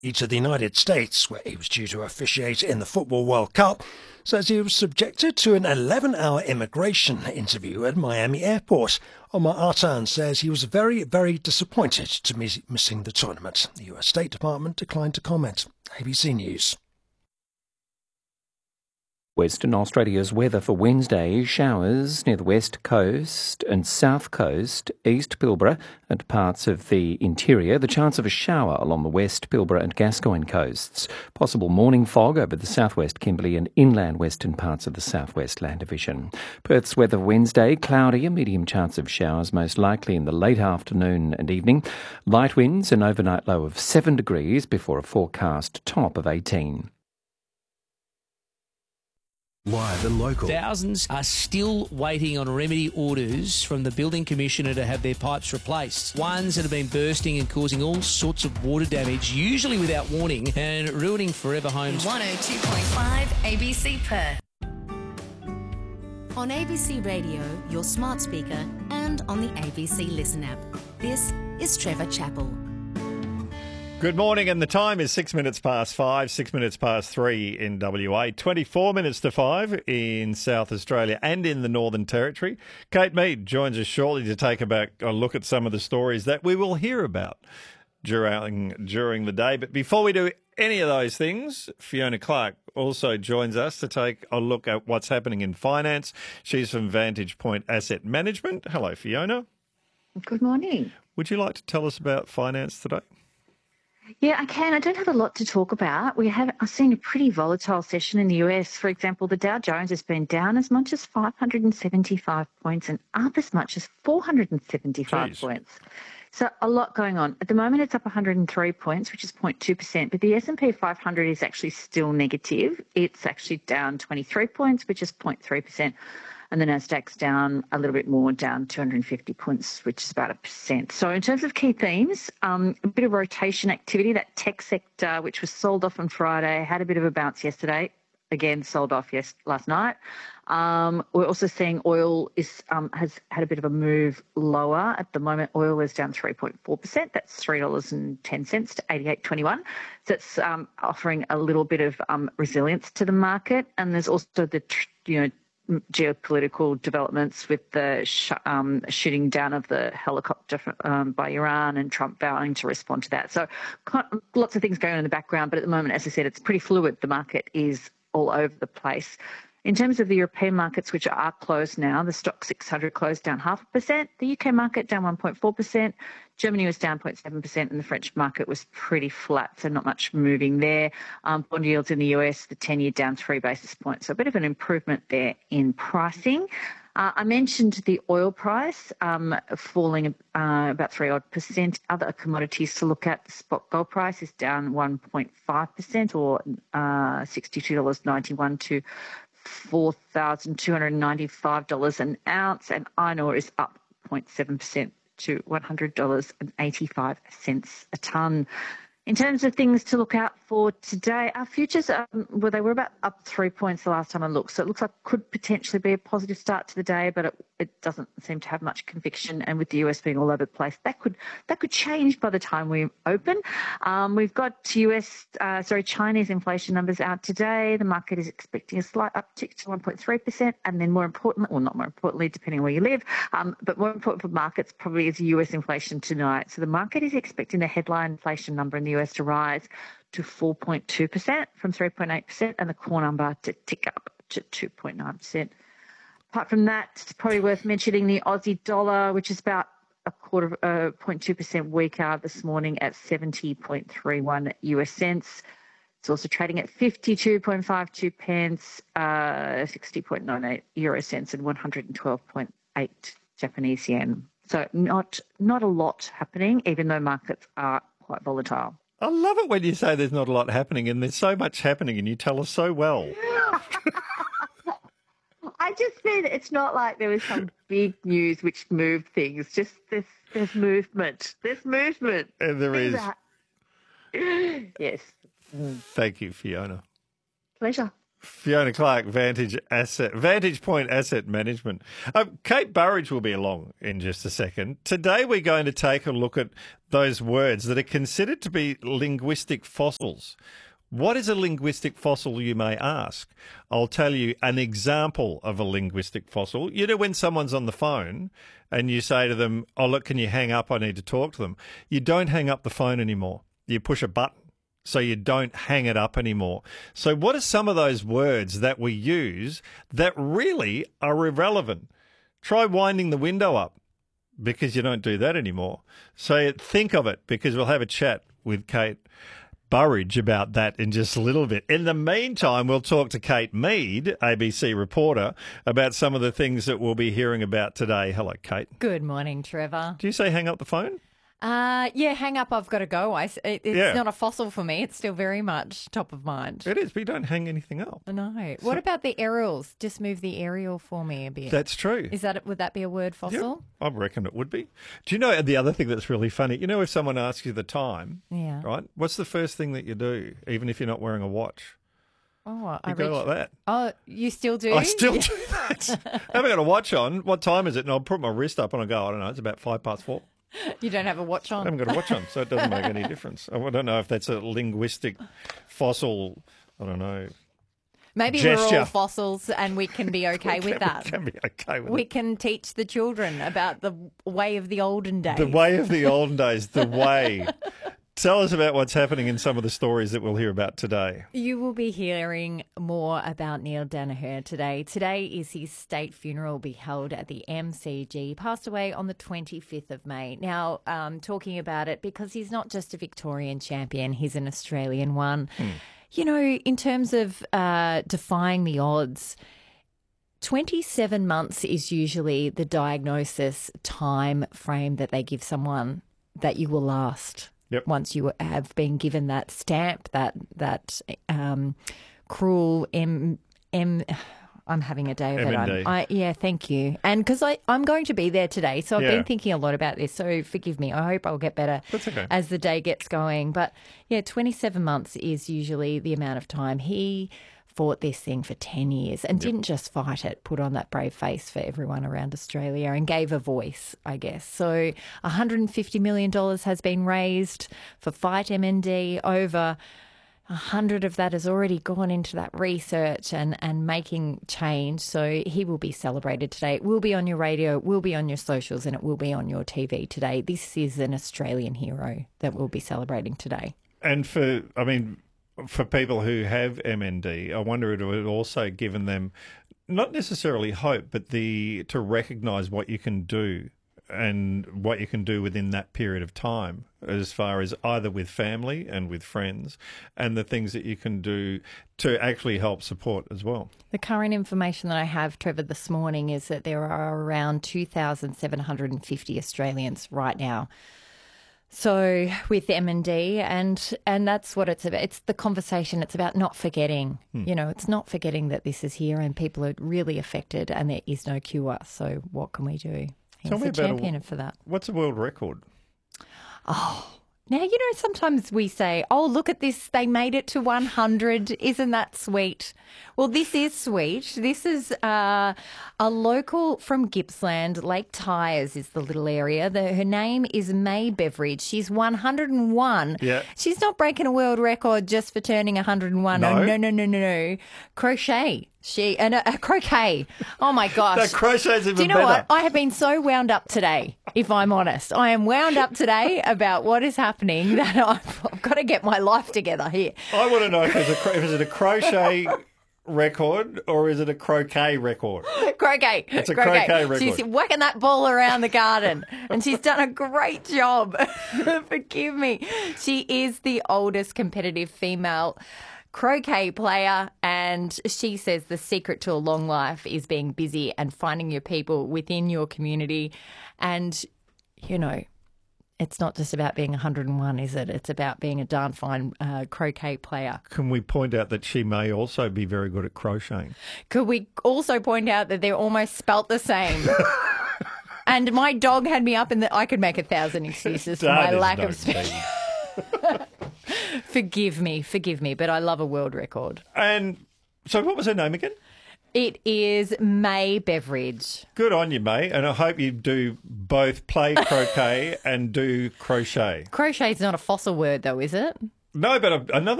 To the United States, where he was due to officiate in the Football World Cup, says he was subjected to an 11-hour immigration interview at Miami Airport. Omar Artan says he was very, very disappointed to missing the tournament. The US State Department declined to comment. ABC News. Western Australia's weather for Wednesday: showers near the west coast and south coast, East Pilbara and parts of the interior. The chance of a shower along the West Pilbara and Gascoyne coasts. Possible morning fog over the southwest Kimberley and inland western parts of the southwest Land Division. Perth's weather Wednesday: cloudy, a medium chance of showers, most likely in the late afternoon and evening. Light winds, an overnight low of 7 degrees before a forecast top of 18. Live and local. Thousands are still waiting on remedy orders from the Building Commissioner to have their pipes replaced. Ones that have been bursting and causing all sorts of water damage, usually without warning, and ruining forever homes. 102.5 ABC Perth. On ABC Radio, your smart speaker, and on the ABC Listen app. This is Trevor Chappell. Good morning, and the time is 6 minutes past 5, 6 minutes past 3 in WA, 24 minutes to 5 in South Australia and in the Northern Territory. Kate Mead joins us shortly to take a look at some of the stories that we will hear about during the day. But before we do any of those things, Fiona Clark also joins us to take a look at what's happening in finance. She's from Vantage Point Asset Management. Hello, Fiona. Good morning. Would you like to tell us about finance today? Yeah, I can. I don't have a lot to talk about. I've seen a pretty volatile session in the US. For example, the Dow Jones has been down as much as 575 points and up as much as 475 points. So a lot going on. At the moment, it's up 103 points, which is 0.2%, but the S&P 500 is actually still negative. It's actually down 23 points, which is 0.3%. And the Nasdaq's down a little bit more, down 250 points, which is about 1%. So in terms of key themes, a bit of rotation activity. That tech sector, which was sold off on Friday, had a bit of a bounce yesterday. Again, sold off last night. We're also seeing oil has had a bit of a move lower. At the moment, oil is down 3.4%. That's $3.10 to 88.21. So it's offering a little bit of resilience to the market. And there's also the geopolitical developments with the shooting down of the helicopter by Iran and Trump vowing to respond to that. So lots of things going on in the background, but at the moment, as I said, it's pretty fluid. The market is all over the place. In terms of the European markets, which are closed now, the Stock 600 closed down 0.5%, the UK market down 1.4%, Germany was down 0.7%, and the French market was pretty flat, so not much moving there. Bond yields in the US, the 10-year down 3 basis points, so a bit of an improvement there in pricing. I mentioned the oil price falling about 3% Other commodities to look at, the spot gold price is down 1.5% or $62.91 to $4,295 an ounce, and iron ore is up 0.7% to $100.85 a tonne. In terms of things to look out for today, our futures, they were about up 3 points the last time I looked. So it looks like could potentially be a positive start to the day, but it doesn't seem to have much conviction. And with the US being all over the place, that could change by the time we open. We've got Chinese inflation numbers out today. The market is expecting a slight uptick to 1.3%, and then more importantly, or not more importantly, depending on where you live, but more important for markets probably is US inflation tonight. So the market is expecting the headline inflation number in the US to rise to 4.2% from 3.8%, and the core number to tick up to 2.9%. Apart from that, it's probably worth mentioning the Aussie dollar, which is about 0.2% weaker this morning at 70.31 US cents. It's also trading at 52.52 pence, 60.98 euro cents, and 112.8 Japanese yen. So not a lot happening, even though markets are quite volatile. I love it when you say there's not a lot happening, and there's so much happening, and you tell us so well. I just said it's not like there was some big news which moved things. Just there's movement. There's movement. And there is. Yes. Thank you, Fiona. Pleasure. Fiona Clark, Vantage Point Asset Management. Kate Burridge will be along in just a second. Today we're going to take a look at those words that are considered to be linguistic fossils. What is a linguistic fossil, you may ask? I'll tell you an example of a linguistic fossil. You know, when someone's on the phone and you say to them, oh, look, can you hang up? I need to talk to them. You don't hang up the phone anymore. You push a button. So you don't hang it up anymore. So what are some of those words that we use that really are irrelevant? Try winding the window up, because you don't do that anymore. So think of it, because we'll have a chat with Kate Burridge about that in just a little bit. In the meantime, we'll talk to Kate Mead, ABC reporter, about some of the things that we'll be hearing about today. Hello, Kate. Good morning, Trevor. Do you say hang up the phone? Yeah, hang up, I've got to go. It's not a fossil for me. It's still very much top of mind. It is, but you don't hang anything up. No. What about the aerials? Just move the aerial for me a bit. That's true. Would that be a word fossil? Yeah, I reckon it would be. Do you know the other thing that's really funny? You know, if someone asks you the time, right? What's the first thing that you do, even if you're not wearing a watch? Oh, you go like that. Oh, you still do? I still do that. I haven't got a watch on. What time is it? And I'll put my wrist up and I go, I don't know, it's about 4:05. You don't have a watch on? I haven't got a watch on, so it doesn't make any difference. I don't know if that's a linguistic fossil, I don't know. Maybe gesture. We're all fossils and we can be okay with that. We can be okay with it. We can teach the children about the way of the olden days. The way of the olden days, the way. Tell us about what's happening in some of the stories that we'll hear about today. You will be hearing more about Neil Daniher today. Today is his state funeral, will be held at the MCG. He passed away on the 25th of May. Now, talking about it because he's not just a Victorian champion, he's an Australian one. You know, in terms of defying the odds, 27 months is usually the diagnosis time frame that they give someone that you will last. Yep. Once you have been given that stamp, that cruel I'm having a day of MND. Yeah, thank you. And because I'm going to be there today, so I've been thinking a lot about this. So forgive me. I hope I'll get better as the day gets going. But yeah, 27 months is usually the amount of time. He fought this thing for 10 years and didn't just fight it, put on that brave face for everyone around Australia and gave a voice, I guess. So $150 million has been raised for Fight MND. Over 100 of that has already gone into that research and making change. So he will be celebrated today. It will be on your radio, it will be on your socials, and it will be on your TV today. This is an Australian hero that we'll be celebrating today. And for people who have MND, I wonder if it would also given them not necessarily hope, but to recognise what you can do and what you can do within that period of time, as far as either with family and with friends, and the things that you can do to actually help support as well. The current information that I have, Trevor, this morning is that there are around 2,750 Australians right now. So with MND, and that's what it's about. It's the conversation. It's about not forgetting. You know, it's not forgetting that this is here and people are really affected and there is no cure. So what can we do? He's the champion for that. What's a world record? Oh, now, you know, sometimes we say, oh, look at this. They made it to 100. Isn't that sweet? Well, this is sweet. This is a local from Gippsland. Lake Tyers is the little area. Her name is May Beveridge. She's 101. Yeah. She's not breaking a world record just for turning 101. No. Oh, no. Crochet. Croquet. Oh, my gosh. That crochet's even better. Do you know what? I have been so wound up today, if I'm honest. I am wound up today about what is happening that I've got to get my life together here. I want to know if it's a crochet record or is it a croquet record? Croquet. It's a croquet record. She's whacking that ball around the garden and she's done a great job. Forgive me. She is the oldest competitive female croquet player, and she says the secret to a long life is being busy and finding your people within your community. And, you know, it's not just about being 101, is it? It's about being a darn fine croquet player. Can we point out that she may also be very good at crocheting? Could we also point out that they're almost spelt the same? And my dog had me up in I could make 1,000 excuses for my lack of speed. Forgive me, but I love a world record. And So what was her name again? It is May Beveridge. Good on you, May, and I hope you do both play croquet and do crochet. Crochet is not a fossil word, though, is it? No, but another